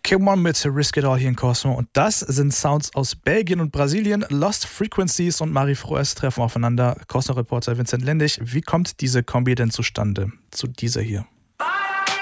Come On mit Risk It All hier in Cosmo. Und das sind Sounds aus Belgien und Brasilien. Lost Frequencies und Marie Froes treffen aufeinander. Cosmo-Reporter Vincent Lendig. Wie kommt diese Kombi denn zustande? Zu dieser hier.